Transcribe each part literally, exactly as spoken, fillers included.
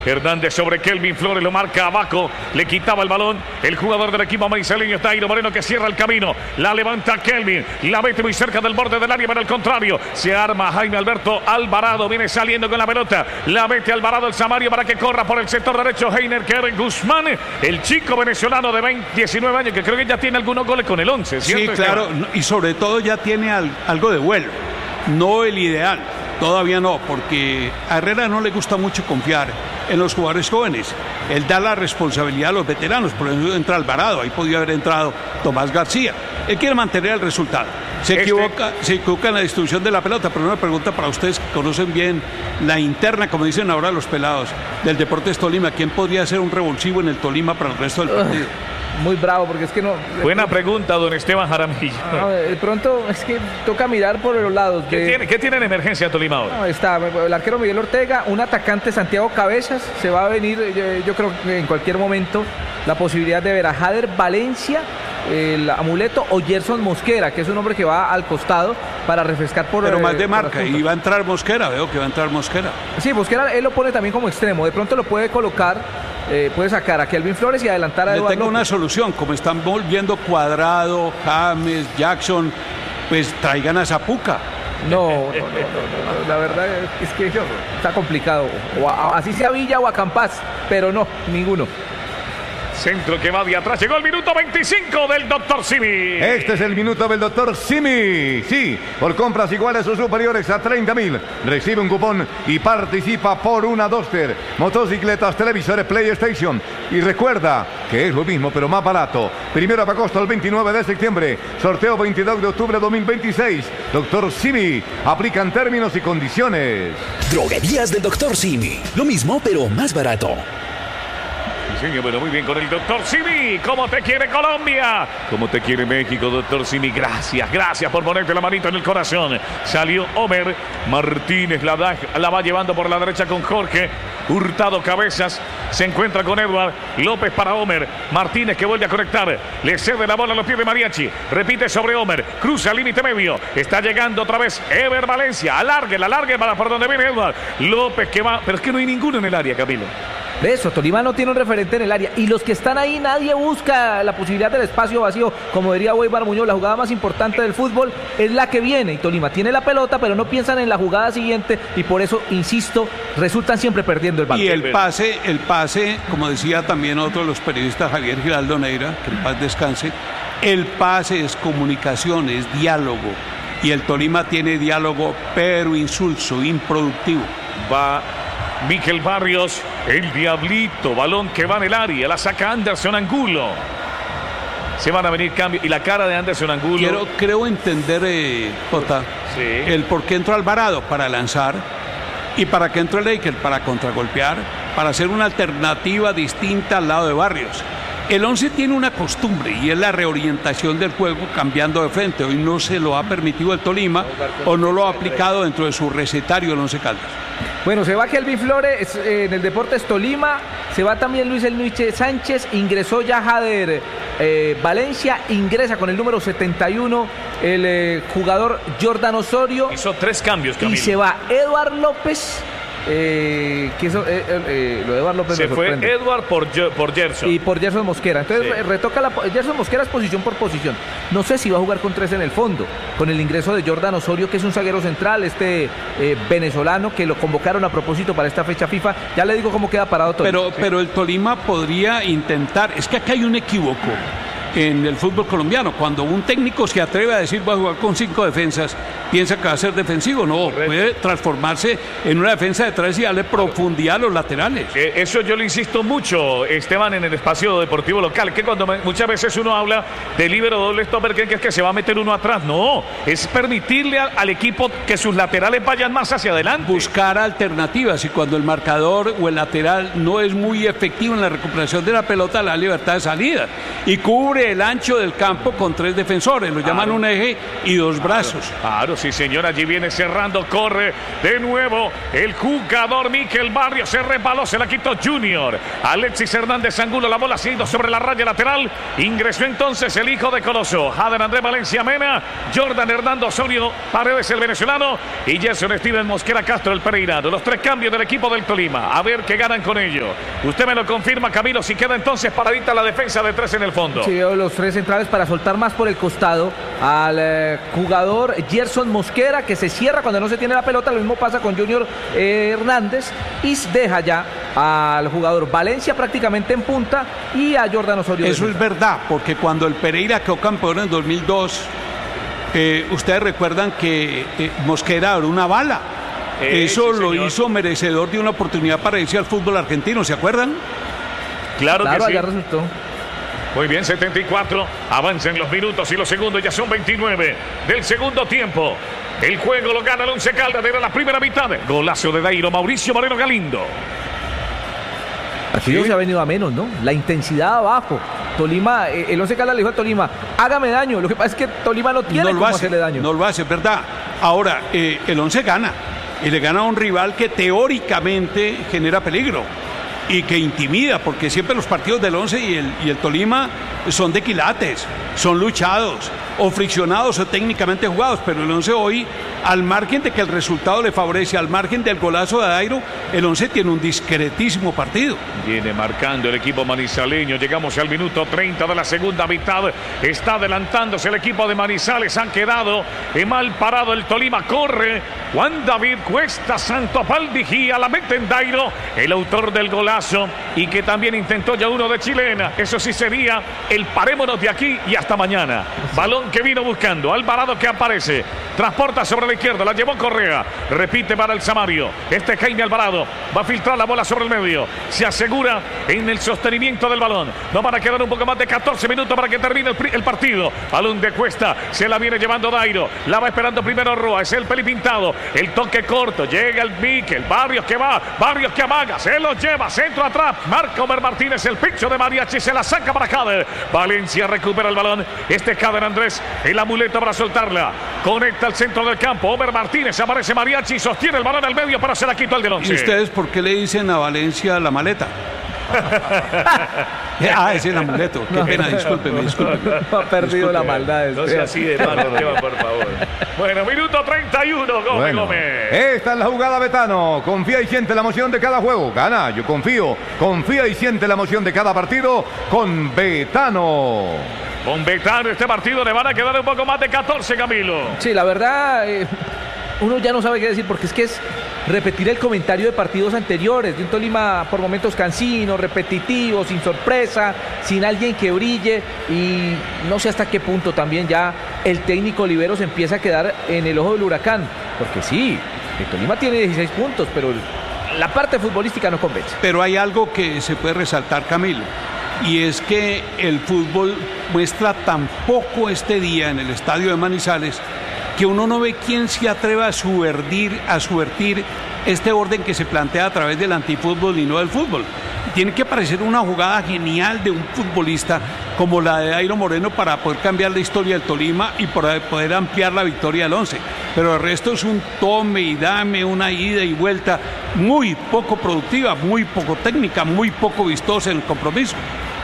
Hernández sobre Kelvin Flores, lo marca abajo, le quitaba el balón el jugador del equipo maiceleño, Dairo Moreno, que cierra el camino, la levanta Kelvin, la mete muy cerca del borde del área, pero al contrario, se arma Jaime Alberto Alvarado, viene saliendo con la pelota, la mete Alvarado el Samario para que corra por el sector derecho Heiner Keren Guzmán, el chico venezolano de veinte, diecinueve años, que creo que ya tiene algunos goles con el once, ¿cierto? Sí, claro, y sobre todo ya tiene al, algo de vuelo, no el ideal. Todavía no, porque a Herrera no le gusta mucho confiar en los jugadores jóvenes. Él da la responsabilidad a los veteranos, por eso entra Alvarado, ahí podía haber entrado Tomás García. Él quiere mantener el resultado. Se este... equivoca, se equivoca en la distribución de la pelota, pero una pregunta para ustedes que conocen bien la interna, como dicen ahora los pelados, del Deportes Tolima. ¿Quién podría ser un revulsivo en el Tolima para el resto del partido? Muy bravo, porque es que no... Buena pregunta, don Esteban Jaramillo. No, de pronto es que toca mirar por los lados. ¿Qué, de... tiene, ¿Qué tiene en emergencia Tolima ahora? No, está el arquero Miguel Ortega, un atacante Santiago Cabezas, se va a venir, yo, yo creo que en cualquier momento, la posibilidad de ver a Jader Valencia, el amuleto, o Gerson Mosquera, que es un hombre que va al costado para refrescar por... Pero más de eh, marca, y va a entrar Mosquera, veo que va a entrar Mosquera. Sí, Mosquera él lo pone también como extremo, de pronto lo puede colocar... Eh, puede sacar a Kelvin Flores y adelantar a Le Eduardo tengo López. Una solución, como están volviendo Cuadrado, James, Jackson, pues traigan a Zapuca. No, no, no, no, no, la verdad es que está complicado. O a, así sea Villa o a Campas, pero no, ninguno. Centro que va de atrás, llegó el minuto veinticinco del doctor Simi. Este es el minuto del doctor Simi. Sí, por compras iguales o superiores a treinta mil, recibe un cupón y participa por una Duster, motocicletas, televisores, PlayStation. Y recuerda que es lo mismo pero más barato. Primero de agosto al veintinueve de septiembre, sorteo veintidós de octubre de dos mil veintiséis. doctor Simi, aplican términos y condiciones. Droguerías del doctor Simi, lo mismo pero más barato. Señor, pero muy bien con el doctor Simi. ¿Cómo te quiere Colombia? ¿Cómo te quiere México, doctor Simi? Gracias, gracias por ponerte la manito en el corazón. Salió Homer Martínez, la, da, la va llevando por la derecha con Jorge Hurtado Cabezas. Se encuentra con Edward López para Homer Martínez, que vuelve a conectar. Le cede la bola a los pies de Mariachi. Repite sobre Homer. Cruza el límite medio. Está llegando otra vez Ever Valencia. Alargue, la alargue para por donde viene Edward López, que va. Pero es que no hay ninguno en el área, Camilo. De eso, Tolima no tiene un referente en el área. Y los que están ahí, nadie busca la posibilidad del espacio vacío. Como diría Weibar Muñoz, la jugada más importante del fútbol es la que viene. Y Tolima tiene la pelota, pero no piensan en la jugada siguiente. Y por eso, insisto, resultan siempre perdiendo el balón. Y el pase, el pase, como decía también otro de los periodistas, Javier Giraldo Neira, que el paz descanse, el pase es comunicación, es diálogo. Y el Tolima tiene diálogo, pero insulso, improductivo. Va Miquel Barrios, el diablito, balón que va en el área, la saca Anderson Angulo. Se van a venir cambios y la cara de Anderson Angulo. Quiero, creo entender, eh, Jota, sí. el por qué entró Alvarado para lanzar y para qué entró el Eiker para contragolpear, para hacer una alternativa distinta al lado de Barrios. El once tiene una costumbre y es la reorientación del juego cambiando de frente. Hoy no se lo ha permitido el Tolima o no lo ha aplicado dentro de su recetario el Once Caldas. Bueno, se va Kelvin Flores eh, en el Deportes Tolima, se va también Luis El Nuche Sánchez, ingresó ya Jader eh, Valencia, ingresa con el número setenta y uno el eh, jugador Jordan Osorio. Hizo tres cambios, Camilo. Y se va Eduard López. Eh, que eso, eh, eh, lo de Eduard López se fue Edward por, por Gerson y por Gerson Mosquera, entonces sí. retoca la, Gerson Mosquera es posición por posición. No sé si va a jugar con tres en el fondo, con el ingreso de Jordan Osorio, que es un zaguero central, este eh, venezolano que lo convocaron a propósito para esta fecha FIFA. Ya le digo cómo queda parado todo. Pero, sí. pero el Tolima podría intentar, es que acá hay un equívoco en el fútbol colombiano. Cuando un técnico se atreve a decir voy a jugar con cinco defensas, piensa que va a ser defensivo. No, correcto. Puede transformarse en una defensa de tres y darle profundidad a los laterales. Eh, eso yo le insisto mucho, Esteban, en el espacio deportivo local, que cuando me, muchas veces uno habla de líbero doble stopper, que es que se va a meter uno atrás. No, es permitirle al, al equipo que sus laterales vayan más hacia adelante. Buscar alternativas, y cuando el marcador o el lateral no es muy efectivo en la recuperación de la pelota, la libertad de salida y cubre el ancho del campo con tres defensores, lo claro. llaman un eje y dos claro. brazos. Claro, sí señor, allí viene cerrando, corre de nuevo el jugador Miquel Barrios, se resbaló, se la quitó Junior. Alexis Hernández Angulo, la bola ha ido sobre la raya lateral, ingresó entonces el hijo de Coloso, Jader Andrés Valencia Mena, Jordan Hernando Osorio Paredes el venezolano y Jason Steven Mosquera Castro el pereirano. Los tres cambios del equipo del Tolima, a ver qué ganan con ello. Usted me lo confirma, Camilo, si queda entonces paradita la defensa de tres en el fondo. Sí, veo los tres centrales para soltar más por el costado al eh, jugador Gerson Mosquera, que se cierra cuando no se tiene la pelota. Lo mismo pasa con Junior eh, Hernández y deja ya al jugador Valencia prácticamente en punta y a Jordan Osorio. Eso es verdad, porque cuando el Pereira quedó campeón en dos mil dos, eh, ustedes recuerdan que eh, Mosquera era una bala. Eh, Eso sí, lo hizo merecedor de una oportunidad para irse al fútbol argentino, ¿se acuerdan? Claro, claro, que sí. Allá resultó. Muy bien, setenta y cuatro, avanzan los minutos y los segundos, ya son veintinueve del segundo tiempo. El juego lo gana el Once Caldas de la primera mitad. Golazo de Dairo Mauricio Moreno Galindo. Así ¿Sí? se ha venido a menos, ¿no? La intensidad abajo. Tolima, eh, el Once Caldas le dijo a Tolima, hágame daño. Lo que pasa es que Tolima no tiene no cómo hace, hacerle daño. No lo hace, es verdad. Ahora, eh, el Once gana. Y le gana a un rival que teóricamente genera peligro y que intimida, porque siempre los partidos del Once y el, y el Tolima son de quilates, son luchados o friccionados o técnicamente jugados, pero el Once hoy, al margen de que el resultado le favorece, al margen del golazo de Dairo, el Once tiene un discretísimo partido. Viene marcando el equipo manizaleño, llegamos al minuto treinta de la segunda mitad, está adelantándose el equipo de Manizales, han quedado mal parado el Tolima, corre Juan David Cuesta Santopal Vigía, la mete en Dairo, el autor del golazo y que también intentó ya uno de chilena, eso sí sería el parémonos de aquí y hasta mañana. Balón que vino buscando, Alvarado que aparece, transporta sobre la izquierda, la llevó Correa, repite para el Samario, este Jaime Alvarado, va a filtrar la bola sobre el medio, se asegura en el sostenimiento del balón, no van a quedar un poco más de catorce minutos para que termine el, el partido, balón de Cuesta, se la viene llevando Dairo, la va esperando primero Roa, es el pelipintado, el toque corto, llega el Miquel, Barrios que va, Barrios que amaga, se lo lleva, centro atrás, marca Omer Martínez, el pincho de Mariachi, se la saca para Cader, Valencia recupera el balón, este Cader Andrés, el amuleto para soltarla, conecta al centro del campo, Omer Martínez, aparece Mariachi, sostiene el balón al medio, pero se la quitó el del Once. ¿Y ustedes por qué le dicen a Valencia la maleta? Ah, ese es el amuleto. Qué pena, discúlpeme, discúlpeme. No ha perdido discúlpeme. La maldad. No sea así de malo, por favor. Bueno, minuto treinta y uno, Gómez bueno, Gómez. Esta es la jugada, Betano. Confía y siente la emoción de cada juego. Gana, yo confío. Confía y siente la emoción de cada partido con Betano. Con Betano este partido le van a quedar un poco más de catorce, Camilo. Sí, la verdad, eh, uno ya no sabe qué decir porque es que es repetir el comentario de partidos anteriores, de un Tolima por momentos cansino, repetitivo, sin sorpresa, sin alguien que brille y no sé hasta qué punto también ya el técnico Oliveros empieza a quedar en el ojo del huracán, porque sí, el Tolima tiene dieciséis puntos, pero la parte futbolística no convence. Pero hay algo que se puede resaltar, Camilo, y es que el fútbol muestra tan poco este día en el estadio de Manizales que uno no ve quién se atreva a subvertir, a subvertir este orden que se plantea a través del antifútbol y no del fútbol. Tiene que parecer una jugada genial de un futbolista como la de Dairo Moreno para poder cambiar la historia del Tolima y para poder ampliar la victoria del Once. Pero el resto es un tome y dame, una ida y vuelta muy poco productiva, muy poco técnica, muy poco vistosa en el compromiso.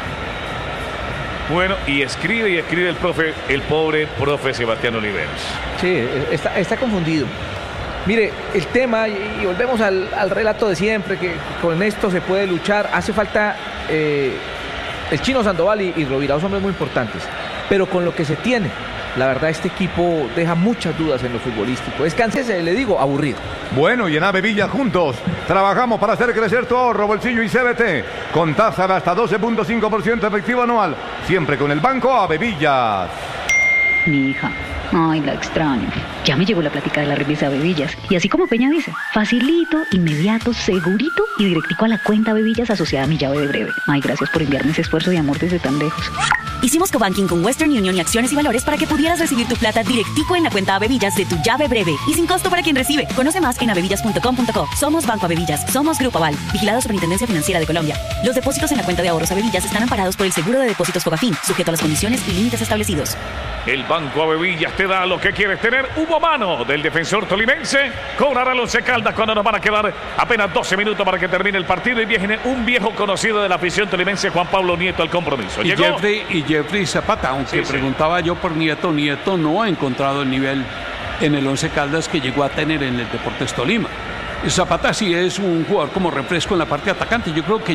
Bueno, y escribe y escribe el profe, el pobre profe Sebastián Oliveros. Sí, está, está confundido. Mire, el tema, y, y volvemos al, al relato de siempre, que con esto se puede luchar, hace falta eh, el Chino Sandoval y, y Rovira, dos hombres muy importantes, pero con lo que se tiene, la verdad este equipo deja muchas dudas en lo futbolístico. Es cansese, le digo, aburrido. Bueno, y en Avevilla juntos trabajamos para hacer crecer tu ahorro, bolsillo y C B T con tasa de hasta doce punto cinco por ciento efectivo anual, siempre con el Banco Avevillas. Mi hija, ay, la extraño. Ya me llegó la plática de la remesa Avevillas. Y así como Peña dice, facilito, inmediato, segurito y directico a la cuenta Avevillas asociada a mi llave de breve. Ay, gracias por enviarme ese esfuerzo de amor desde tan lejos. Hicimos cobanking con Western Union y Acciones y Valores para que pudieras recibir tu plata directico en la cuenta Avevillas de tu llave breve y sin costo para quien recibe. Conoce más en avevillas punto com punto co. Somos Banco Avevillas, somos Grupo Aval, vigilado Superintendencia Financiera de Colombia. Los depósitos en la cuenta de ahorros Avevillas están amparados por el Seguro de Depósitos Fogafín, sujeto a las condiciones y límites establecidos. El Banco Avevillas te da lo que quieres tener. Hubo mano del defensor tolimense. Cobrará el Once Caldas cuando nos van a quedar apenas doce minutos para que termine el partido. Y viene un viejo conocido de la afición tolimense, Juan Pablo Nieto, al compromiso. Y Jeffrey, y Jeffrey Zapata, aunque Sí, preguntaba sí. yo por Nieto, Nieto no ha encontrado el nivel en el Once Caldas que llegó a tener en el Deportes Tolima. Zapata sí es un jugador como refresco en la parte atacante. Yo creo que